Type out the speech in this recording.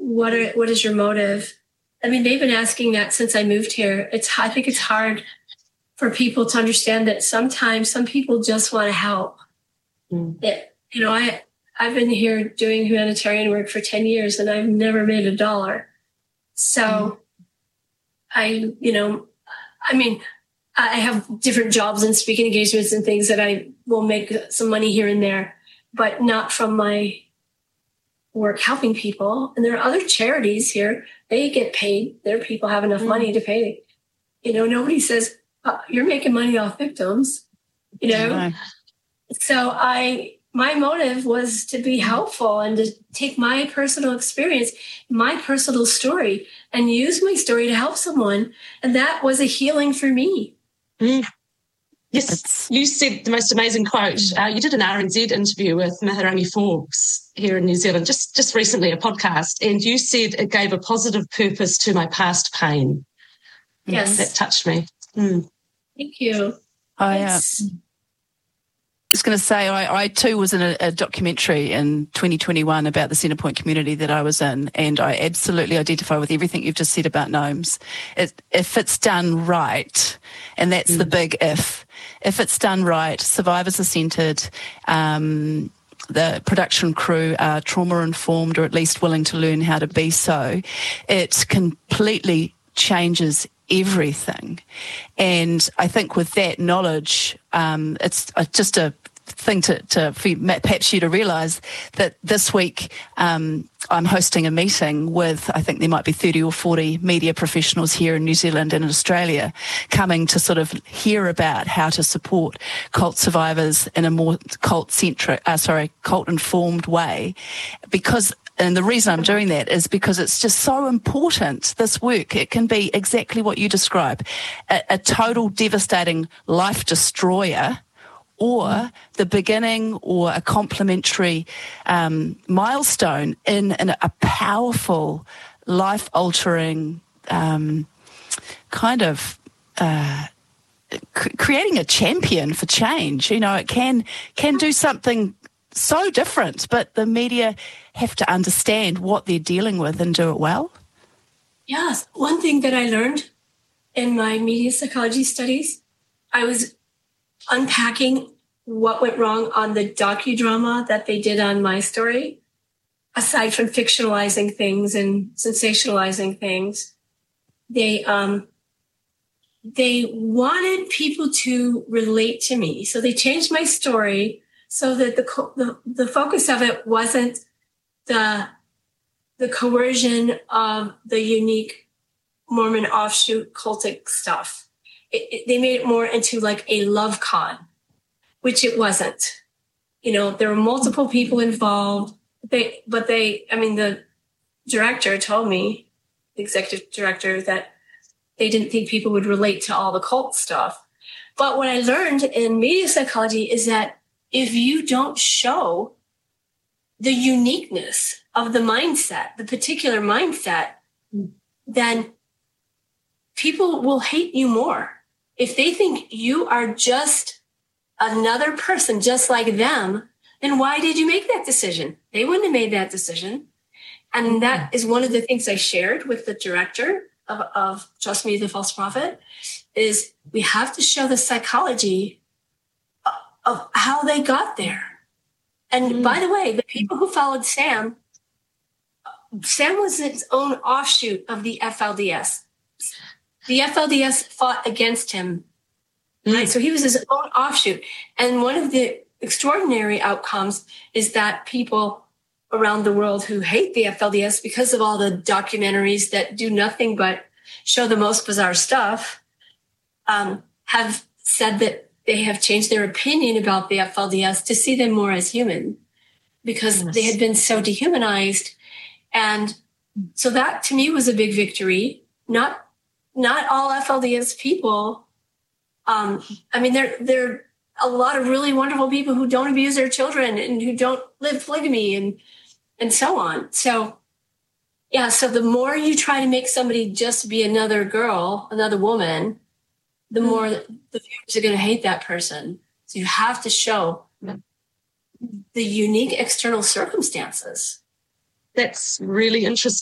what is your motive? I mean, they've been asking that since I moved here. I think it's hard for people to understand that sometimes some people just want to help. I've been here doing humanitarian work for 10 years and I've never made $1. So I have different jobs and speaking engagements and things that I will make some money here and there, but not from my work helping people. And there are other charities here. They get paid. Their people have enough money to pay. Nobody says, you're making money off victims, So my motive was to be helpful and to take my personal experience, my personal story, and use my story to help someone. And that was a healing for me. Yes, you said the most amazing quote. You did an RNZ interview with Mahirangi Forbes here in New Zealand, just recently, a podcast, and you said it gave a positive purpose to my past pain. Yes. That touched me. Thank you. I was going to say, I too was in a documentary in 2021 about the Centrepoint community that I was in, and I absolutely identify with everything you've just said about gnomes. If it's done right, and that's the big if it's done right, survivors are centred, the production crew are trauma-informed or at least willing to learn how to be so, it completely changes everything. And I think with that knowledge, it's just a thing for perhaps you to realise that this week I'm hosting a meeting with, I think there might be 30 or 40 media professionals here in New Zealand and in Australia coming to sort of hear about how to support cult survivors in a more cult-informed way, and the reason I'm doing that is because it's just so important, this work. It can be exactly what you describe, a total devastating life destroyer, or the beginning or a complementary milestone in a powerful, life-altering kind of creating a champion for change. It can do something so different, but the media have to understand what they're dealing with and do it well. Yes. One thing that I learned in my media psychology studies, I was unpacking what went wrong on the docudrama that they did on my story. Aside from fictionalizing things and sensationalizing things, they wanted people to relate to me. So they changed my story so that the focus of it wasn't the coercion of the unique Mormon offshoot cultic stuff. They made it more into like a love con, which it wasn't. There were multiple people involved. The director told me, the executive director, that they didn't think people would relate to all the cult stuff. But what I learned in media psychology is that if you don't show the uniqueness of the mindset, the particular mindset, then people will hate you more. If they think you are just another person just like them, then why did you make that decision? They wouldn't have made that decision. And that is one of the things I shared with the director of Trust Me, the False Prophet, is we have to show the psychology of how they got there. And by the way, the people who followed Sam was its own offshoot of the FLDS. The FLDS fought against him, right? So he was his own offshoot. And one of the extraordinary outcomes is that people around the world who hate the FLDS because of all the documentaries that do nothing but show the most bizarre stuff, have said that they have changed their opinion about the FLDS to see them more as human because they had been so dehumanized. And so that to me was a big victory. Not all FLDS people. There are a lot of really wonderful people who don't abuse their children and who don't live polygamy and so on. So, so the more you try to make somebody just be another girl, another woman, the more the viewers are going to hate that person. So you have to show the unique external circumstances. That's really interesting.